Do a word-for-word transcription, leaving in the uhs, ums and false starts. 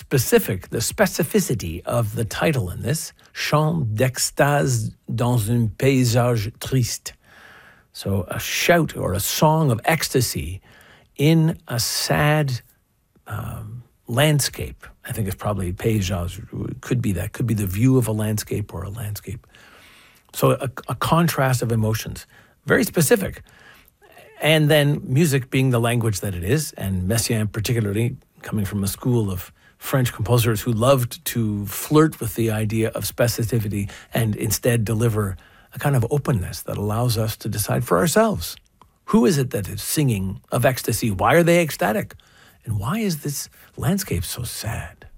specific, the specificity of the title in this, Chant d'extase dans un paysage triste. So a shout or a song of ecstasy in a sad um, landscape. I think it's probably paysage, could be that, could be the view of a landscape or a landscape. So a, a contrast of emotions, very specific. And then music being the language that it is, and Messiaen particularly, coming from a school of French composers who loved to flirt with the idea of specificity and instead deliver a kind of openness that allows us to decide for ourselves. Who is it that is singing of ecstasy? Why are they ecstatic? And why is this landscape so sad?